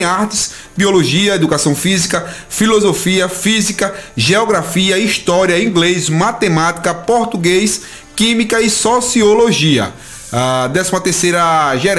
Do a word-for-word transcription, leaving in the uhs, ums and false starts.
artes, biologia, educação física, filosofia, física, geografia, história, inglês, matemática, português, química e sociologia. A décima terceira gerência